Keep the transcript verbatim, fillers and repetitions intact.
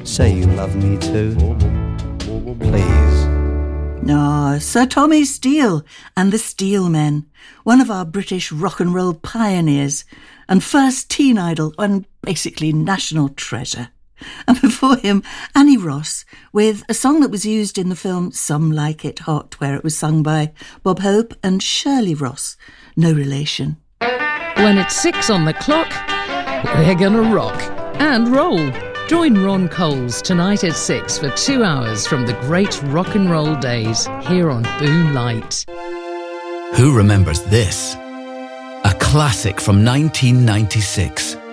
Say you love me too. Please. No, Sir Tommy Steele and the Steelmen, one of our British rock and roll pioneers, and first teen idol and basically national treasure. And before him, Annie Ross, with a song that was used in the film Some Like It Hot, where it was sung by Bob Hope and Shirley Ross, no relation. When it's six on the clock, we're gonna rock and roll. Join Ron Coles tonight at six for two hours from the great rock and roll days here on Boom Light. Who remembers this? A classic from nineteen ninety-six.